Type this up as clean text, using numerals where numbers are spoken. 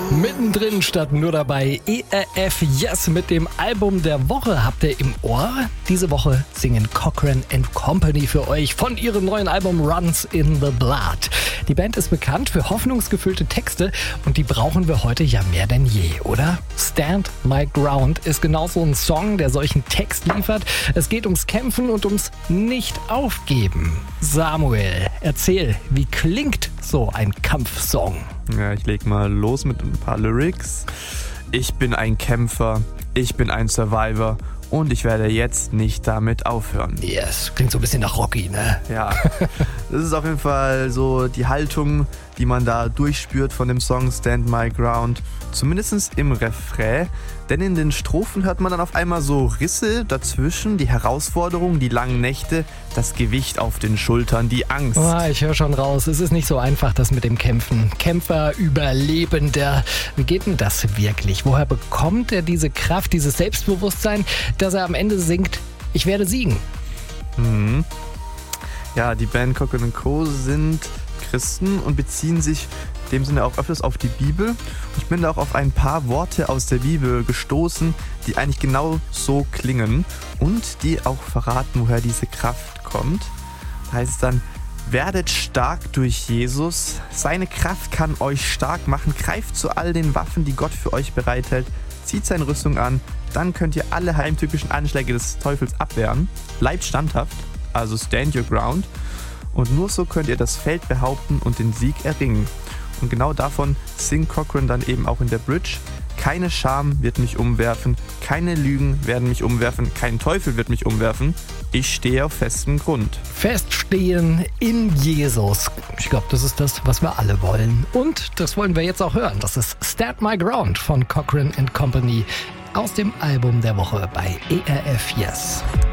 Mittendrin statt nur dabei. ERF Yes mit dem Album der Woche habt ihr im Ohr. Diese Woche singen Cochrane & Company für euch von ihrem neuen Album Runs in the Blood. Die Band ist bekannt für hoffnungsgefüllte Texte und die brauchen wir heute ja mehr denn je, oder? Stand My Ground ist genau so ein Song, der solchen Text liefert. Es geht ums Kämpfen und ums Nicht-Aufgeben. Samuel, erzähl, wie klingt so ein Kampfsong? Ja, ich leg mal los mit ein paar Lyrics. Ich bin ein Kämpfer, ich bin ein Survivor und ich werde jetzt nicht damit aufhören. Yes, klingt so ein bisschen nach Rocky, ne? Ja, das ist auf jeden Fall so die Haltung, die man da durchspürt von dem Song Stand My Ground. Zumindest im Refrain, denn in den Strophen hört man dann auf einmal so Risse dazwischen, die Herausforderungen, die langen Nächte, das Gewicht auf den Schultern, die Angst. Oh, ich höre schon raus, es ist nicht so einfach, das mit dem Kämpfen. Kämpfer, Überlebender. Wie geht denn das wirklich? Woher bekommt er diese Kraft, dieses Selbstbewusstsein, dass er am Ende singt, ich werde siegen? Ja, die Band Cochrane & Co. sind Christen und beziehen sich in dem Sinne auch öfters auf die Bibel. Ich bin da auch auf ein paar Worte aus der Bibel gestoßen, die eigentlich genau so klingen und die auch verraten, woher diese Kraft kommt. Da heißt es dann, werdet stark durch Jesus, seine Kraft kann euch stark machen, greift zu all den Waffen, die Gott für euch bereithält, zieht seine Rüstung an, dann könnt ihr alle heimtückischen Anschläge des Teufels abwehren, bleibt standhaft, also stand your ground. Und nur so könnt ihr das Feld behaupten und den Sieg erringen. Und genau davon singt Cochrane dann eben auch in der Bridge. Keine Scham wird mich umwerfen, keine Lügen werden mich umwerfen, kein Teufel wird mich umwerfen. Ich stehe auf festem Grund. Feststehen in Jesus. Ich glaube, das ist das, was wir alle wollen. Und das wollen wir jetzt auch hören. Das ist Stand My Ground von Cochrane & Company aus dem Album der Woche bei ERF Yes.